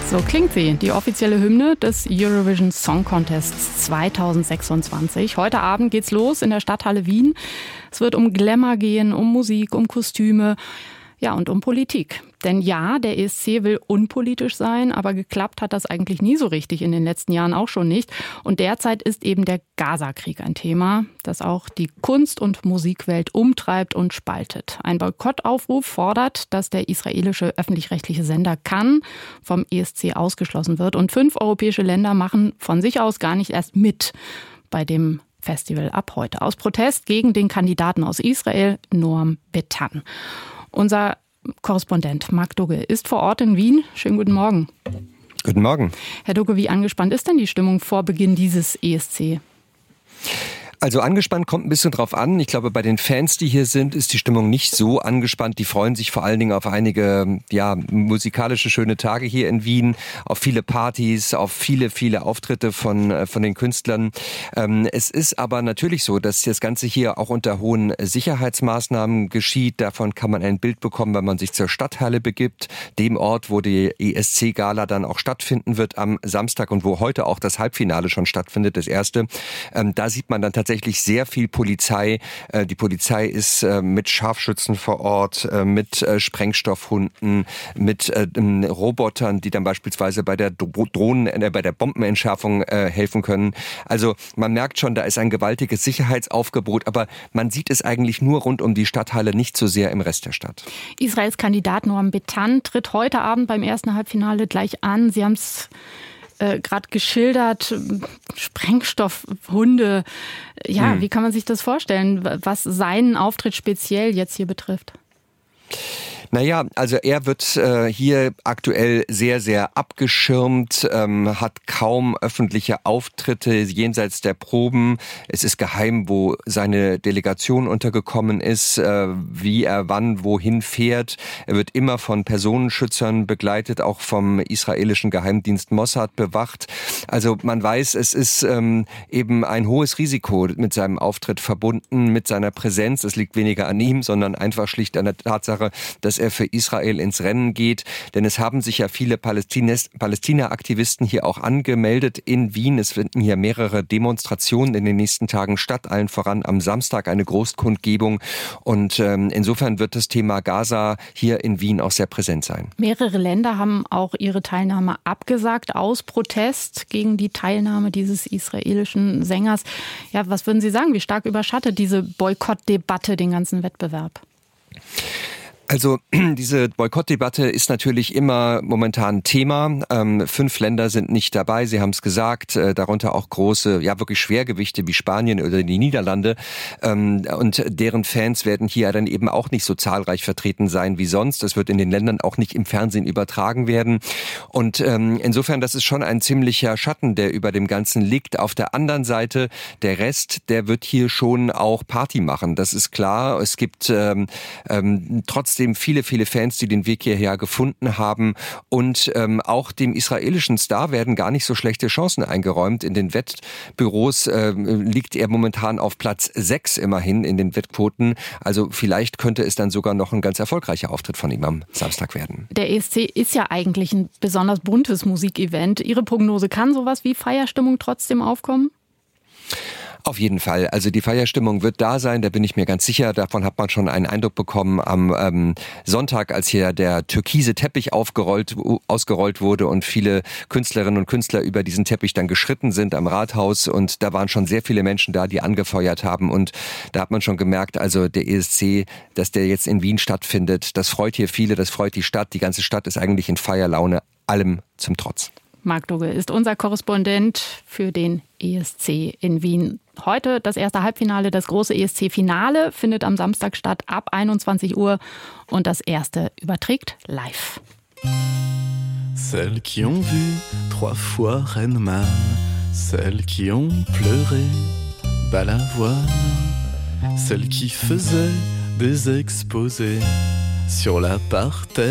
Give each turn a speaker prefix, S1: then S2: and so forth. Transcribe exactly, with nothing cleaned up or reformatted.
S1: So klingt sie, die offizielle Hymne des Eurovision Song Contests zweitausendsechsundzwanzig. Heute Abend geht's los in der Stadthalle Wien. Es wird um Glamour gehen, um Musik, um Kostüme, ja und um Politik. Denn ja, der E S C will unpolitisch sein, aber geklappt hat das eigentlich nie so richtig, in den letzten Jahren auch schon nicht. Und derzeit ist eben der Gaza-Krieg ein Thema, das auch die Kunst- und Musikwelt umtreibt und spaltet. Ein Boykottaufruf fordert, dass der israelische öffentlich-rechtliche Sender Kan vom E S C ausgeschlossen wird. Und fünf europäische Länder machen von sich aus gar nicht erst mit bei dem Festival ab heute. Aus Protest gegen den Kandidaten aus Israel, Noam Betan. Unser Korrespondent Marc Dugge ist vor Ort in Wien. Schönen guten Morgen.
S2: Guten Morgen.
S1: Herr Dugge, wie angespannt ist denn die Stimmung vor Beginn dieses E S C?
S2: Also angespannt kommt ein bisschen drauf an. Ich glaube, bei den Fans, die hier sind, ist die Stimmung nicht so angespannt. Die freuen sich vor allen Dingen auf einige ja, musikalische schöne Tage hier in Wien, auf viele Partys, auf viele, viele Auftritte von, von den Künstlern. Ähm, es ist aber natürlich so, dass das Ganze hier auch unter hohen Sicherheitsmaßnahmen geschieht. Davon kann man ein Bild bekommen, wenn man sich zur Stadthalle begibt, dem Ort, wo die E S C-Gala dann auch stattfinden wird am Samstag und wo heute auch das Halbfinale schon stattfindet, das erste. Ähm, da sieht man dann tatsächlich tatsächlich sehr viel Polizei. Die Polizei ist mit Scharfschützen vor Ort, mit Sprengstoffhunden, mit Robotern, die dann beispielsweise bei der Drohnen, bei der Bombenentschärfung helfen können. Also man merkt schon, da ist ein gewaltiges Sicherheitsaufgebot, aber man sieht es eigentlich nur rund um die Stadthalle, nicht so sehr im Rest der Stadt.
S1: Israels Kandidat Noam Betan tritt heute Abend beim ersten Halbfinale gleich an. Sie haben es Äh, gerade geschildert, Sprengstoffhunde. Ja, hm. Wie kann man sich das vorstellen, was seinen Auftritt speziell jetzt hier betrifft?
S2: Naja, also er wird äh, hier aktuell sehr, sehr abgeschirmt, ähm, hat kaum öffentliche Auftritte jenseits der Proben. Es ist geheim, wo seine Delegation untergekommen ist, äh, wie er wann wohin fährt. Er wird immer von Personenschützern begleitet, auch vom israelischen Geheimdienst Mossad bewacht. Also man weiß, es ist ähm, eben ein hohes Risiko mit seinem Auftritt verbunden, mit seiner Präsenz. Es liegt weniger an ihm, sondern einfach schlicht an der Tatsache, dass er für Israel ins Rennen geht. Denn es haben sich ja viele Palästina-Aktivisten hier auch angemeldet in Wien. Es finden hier mehrere Demonstrationen in den nächsten Tagen statt, allen voran am Samstag eine Großkundgebung. Und ähm, insofern wird das Thema Gaza hier in Wien auch sehr präsent sein.
S1: Mehrere Länder haben auch ihre Teilnahme abgesagt aus Protest gegen die Teilnahme dieses israelischen Sängers. Ja, was würden Sie sagen? Wie stark überschattet diese Boykottdebatte den ganzen Wettbewerb?
S2: Also diese Boykottdebatte ist natürlich immer momentan Thema. Ähm, fünf Länder sind nicht dabei, Sie haben es gesagt, äh, darunter auch große, ja wirklich Schwergewichte wie Spanien oder die Niederlande. Ähm, und deren Fans werden hier dann eben auch nicht so zahlreich vertreten sein wie sonst. Das wird in den Ländern auch nicht im Fernsehen übertragen werden. Und ähm, insofern, das ist schon ein ziemlicher Schatten, der über dem Ganzen liegt. Auf der anderen Seite, der Rest, der wird hier schon auch Party machen. Das ist klar. Es gibt ähm, ähm, trotzdem viele, viele Fans, die den Weg hierher gefunden haben. Und ähm, auch dem israelischen Star werden gar nicht so schlechte Chancen eingeräumt. In den Wettbüros äh, liegt er momentan auf Platz sechs immerhin in den Wettquoten. Also vielleicht könnte es dann sogar noch ein ganz erfolgreicher Auftritt von ihm am Samstag werden.
S1: Der E S C ist ja eigentlich ein besonders buntes Musikevent. Ihre Prognose, kann sowas wie Feierstimmung trotzdem aufkommen?
S2: Auf jeden Fall. Also die Feierstimmung wird da sein, da bin ich mir ganz sicher. Davon hat man schon einen Eindruck bekommen am ähm, Sonntag, als hier der türkise Teppich aufgerollt, ausgerollt wurde und viele Künstlerinnen und Künstler über diesen Teppich dann geschritten sind am Rathaus. Und da waren schon sehr viele Menschen da, die angefeuert haben. Und da hat man schon gemerkt, also der E S C, dass der jetzt in Wien stattfindet, das freut hier viele, das freut die Stadt. Die ganze Stadt ist eigentlich in Feierlaune, allem zum Trotz.
S1: Marc Dugge ist unser Korrespondent für den E S C in Wien. Heute das erste Halbfinale, das große E S C-Finale findet am Samstag statt ab einundzwanzig Uhr und das erste überträgt live.
S3: Celles qui ont vu trois fois Reine Man, celles qui ont pleuré Balavoine, celles qui faisaient des exposés sur la parterre.